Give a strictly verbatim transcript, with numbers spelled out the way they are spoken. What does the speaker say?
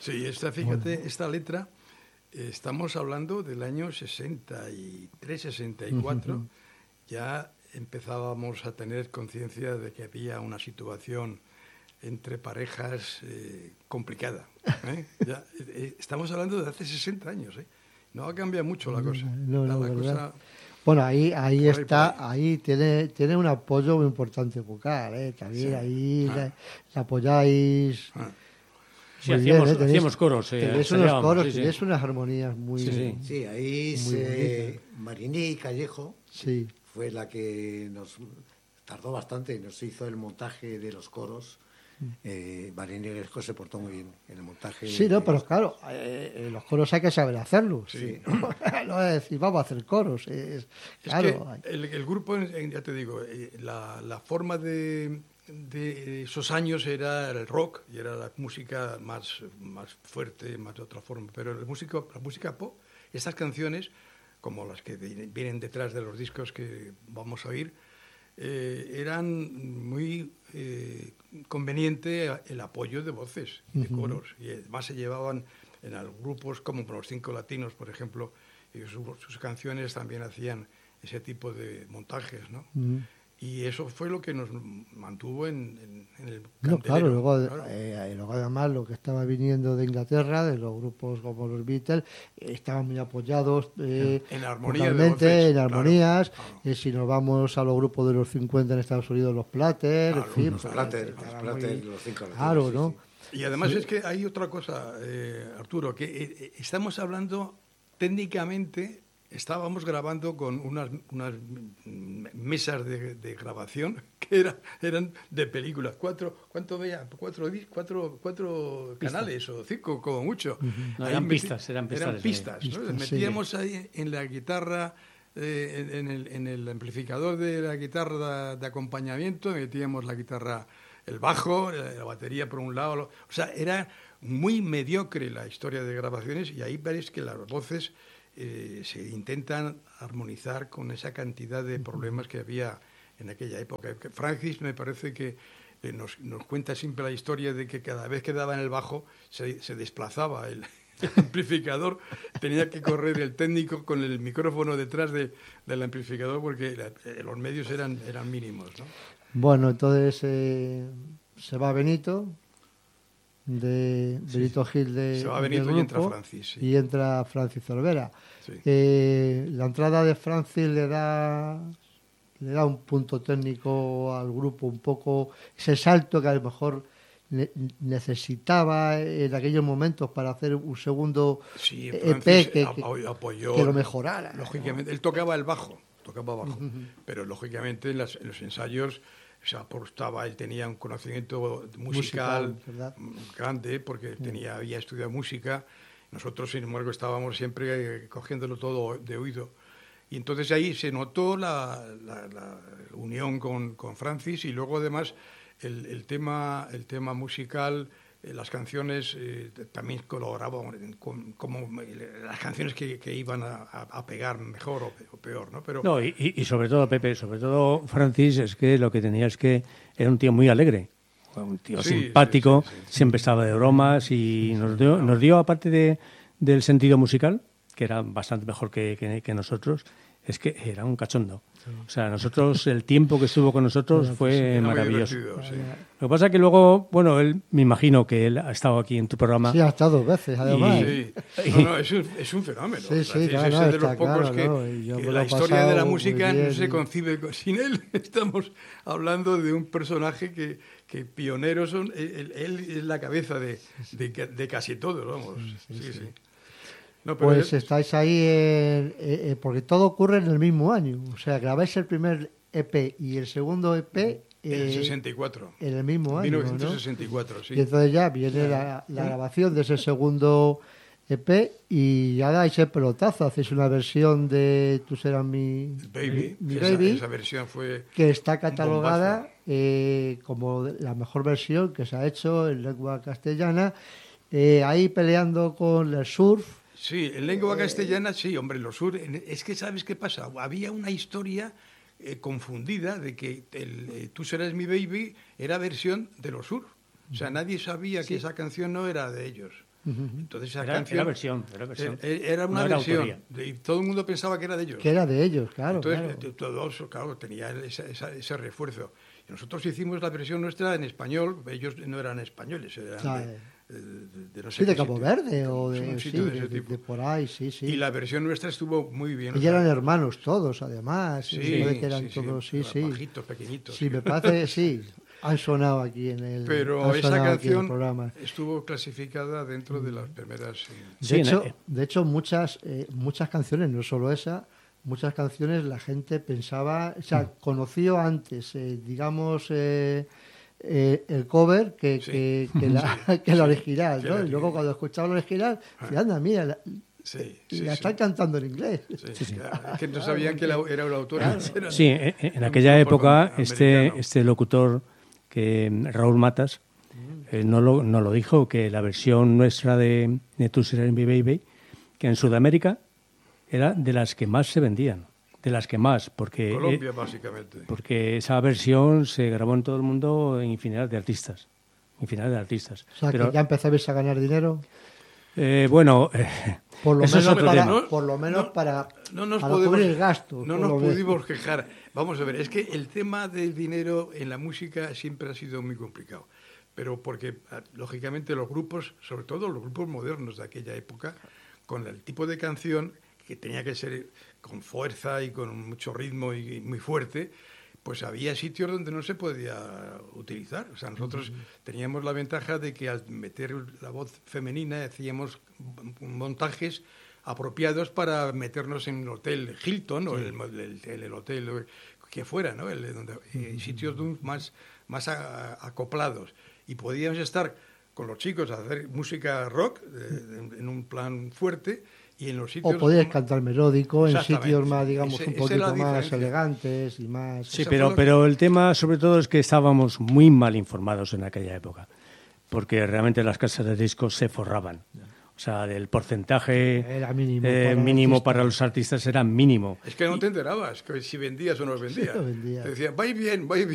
Sí, esta, fíjate, bueno. esta letra, eh, estamos hablando del año sesenta y tres, sesenta y cuatro, uh-huh. Ya empezábamos a tener conciencia de que había una situación entre parejas eh, complicada. ¿eh? Ya, eh, estamos hablando de hace sesenta años, ¿eh? No ha cambiado mucho la cosa. No, no, la no, cosa bueno, ahí ahí ahí, está, ahí. ahí tiene tiene un apoyo muy importante vocal, ¿eh? También sí. ahí ah. le, le apoyáis. Ah. Sí, hacíamos, bien, ¿eh? hacíamos coros. Eh, tenéis unos coros, sí, tenéis sí. unas armonías muy... Sí, sí. sí ahí muy se, Mariní Callejo sí. fue la que nos tardó bastante y nos hizo el montaje de los coros. Eh, Mariní Callejo se portó muy bien en el montaje. Sí, no, de... pero claro, eh, los coros hay que saber hacerlos. Sí. No es decir, vamos a hacer coros. Es, claro, es que el, el grupo, ya te digo, la, la forma de... de esos años era el rock y era la música más, más fuerte, más de otra forma, pero la música, la música pop, estas canciones, como las que vienen detrás de los discos que vamos a oír, eh, eran muy eh, conveniente el apoyo de voces y de uh-huh. coros, y además se llevaban en grupos como Los Cinco Latinos, por ejemplo, y sus, sus canciones también hacían ese tipo de montajes, ¿no? Uh-huh. Y eso fue lo que nos mantuvo en, en, en el candelero. No, claro, luego, claro. Eh, luego además lo que estaba viniendo de Inglaterra, de los grupos como los Beatles, eh, estaban muy apoyados eh, en, en armonía totalmente, en armonías. Claro, claro. Eh, si nos vamos a los grupos de los cincuenta en Estados Unidos, los Platters, claro, en fin. Los pues, Platters, los Platters, los cinco. Claro, sí, ¿no? Sí. Y además sí. es que hay otra cosa, eh, Arturo, que eh, estamos hablando técnicamente... Estábamos grabando con unas, unas mesas de, de grabación que era, eran de películas. Cuatro, ¿cuánto veía? Cuatro, cuatro, cuatro canales o cinco, como mucho. Uh-huh. No, eran, metí, pistas, eran pistas. Eran pistas, ¿no? pistas Metíamos sí. ahí en la guitarra, eh, en, el, en el amplificador de la guitarra de, de acompañamiento, metíamos la guitarra, el bajo, la batería por un lado. O sea, era muy mediocre la historia de grabaciones y ahí veréis que las voces... Eh, se intentan armonizar con esa cantidad de problemas que había en aquella época. Francis me parece que eh, nos, nos cuenta siempre la historia de que cada vez que daba en el bajo se, se desplazaba el, el amplificador, tenía que correr el técnico con el micrófono detrás de, del amplificador porque la, eh, los medios eran, eran mínimos, ¿no? Bueno, entonces eh, se va Benito... de sí, Benito Gil de, se va Benito grupo, y entra Francis sí. y entra Francis Cervera. Sí. Eh, la entrada de Francis le da le da un punto técnico al grupo, un poco ese salto que a lo mejor ne- necesitaba en aquellos momentos para hacer un segundo sí, E P que, que, apoyó, que lo mejorara. Lógicamente, él tocaba el bajo, tocaba bajo, uh-huh. pero lógicamente en, las, en los ensayos se aportaba, él tenía un conocimiento musical, musical grande porque sí. tenía, había estudiado música. Nosotros, sin embargo, estábamos siempre cogiéndolo todo de oído. Y entonces ahí se notó la, la, la unión con, con Francis y luego además el, el, tema, el tema musical, eh, las canciones eh, también colaboraban con, como las canciones que, que iban a, a pegar mejor o, o peor, ¿no? Pero, no, y, y sobre todo, Pepe, sobre todo Francis, es que lo que tenía es que era un tío muy alegre. Un tío sí, simpático, sí, sí, sí, siempre estaba de bromas y sí, nos, dio, no. nos dio, aparte de, del sentido musical, que era bastante mejor que, que, que nosotros, es que era un cachondo. Sí. O sea, nosotros, el tiempo que estuvo con nosotros sí, fue sí, maravilloso. Sí. Lo que pasa es que luego, bueno, él, me imagino que él ha estado aquí en tu programa. Sí, ha estado dos veces, además. Y, sí. No, no, es un, es un fenómeno. Sí, sí, es claro, ese no, de los pocos claro, que, ¿no? que la historia de la música no se concibe sin él. Estamos hablando de un personaje que, que pioneros son. Él, él es la cabeza de, de, de casi todo, vamos. Sí, sí. sí, sí. No, pues es... estáis ahí, eh, eh, porque todo ocurre en el mismo año. O sea, grabáis el primer E P y el segundo E P... En el sesenta y cuatro. En el mismo año, mil novecientos sesenta y cuatro, ¿no? sí. Y entonces ya viene la, la grabación de ese segundo E P y ya dais el pelotazo. Hacéis una versión de Tú serás mi Baby. Mi, mi esa, baby esa versión fue que está catalogada eh, como la mejor versión que se ha hecho en lengua castellana. Eh, ahí peleando con el surf. Sí, en lengua castellana, sí, hombre, los sur... Es que, ¿sabes qué pasa? Había una historia eh, confundida de que el, eh, Tú serás mi baby era versión de los sur. O sea, nadie sabía sí. que esa canción no era de ellos. Entonces esa era, canción... Era versión, era versión. Era una no era versión. autoría. Y todo el mundo pensaba que era de ellos. Que era de ellos, claro. Entonces, claro. todos, claro, tenía esa, esa, ese refuerzo. Y nosotros hicimos la versión nuestra en español, ellos no eran españoles, eran Claro. de, de, de no sé Sí, de qué Cabo sitio. Verde o de, Un sí, sitio de de, ese de- tipo. de por ahí, sí, sí. Y la versión nuestra estuvo muy bien. o Y sea, eran hermanos todos, además. Sí, se ve que eran sí, todos, sí, sí. bajitos, pequeñitos. Sí, me parece, sí. Han sonado aquí en el, Pero han esa sonado aquí en el canción programa. estuvo clasificada dentro de las primeras... eh, De Sí, hecho, en- de hecho muchas, eh, muchas canciones, no solo esa, muchas canciones la gente pensaba, o sea, conoció antes, eh, digamos, eh, eh, el cover que, Sí. que, que la, que la original, que ¿no? la Y luego original. cuando escuchaba la original, decía, anda, mira, la, Sí, y sí, la sí. están cantando en inglés. Sí, claro, es que no sabían que la- era el autor. Era- Sí, en, en era un aquella grupo época este, americano. este locutor, que Raúl Matas, eh, no, lo, no lo dijo, que la versión nuestra de, de Tú serás mi baby, que en Sudamérica era de las que más se vendían, de las que más, porque, eh, Colombia, básicamente. porque esa versión se grabó en todo el mundo en infinidad de artistas, infinidad de artistas. O sea, Pero, que ya empezabais a ganar dinero. eh, bueno, eh, Por lo eso es menos otro para, tema. por lo menos No, para, No nos para podemos, cubrir gastos. no por nos lo menos. pudimos quejar. Vamos a ver, es que el tema del dinero en la música siempre ha sido muy complicado. Pero porque, ah, lógicamente, los grupos, sobre todo los grupos modernos de aquella época, con el tipo de canción que tenía que ser con fuerza y con mucho ritmo y, y muy fuerte, pues había sitios donde no se podía utilizar. O sea, nosotros teníamos la ventaja de que al meter la voz femenina hacíamos montajes apropiados para meternos en el hotel Hilton o el, el, el, el hotel que fuera, ¿no? El, donde, eh, sitios de un- más, más a- acoplados. Y podíamos estar con los chicos a hacer música rock de- de- en un plan fuerte y en los sitios... O podías cantar melódico en Exactamente. sitios más, digamos, Ese- un esa es la poquito más diferencia. elegantes y más... sí, esa pero, fue la- pero el tema sobre todo es que estábamos muy mal informados en aquella época, porque realmente las casas de discos se forraban. O sea, el porcentaje Era mínimo eh, para el mínimo artista. para los artistas era mínimo. Es que no te enterabas que si vendías o no vendías. Sí, no vendías. Te decían, vais bien, vais bien.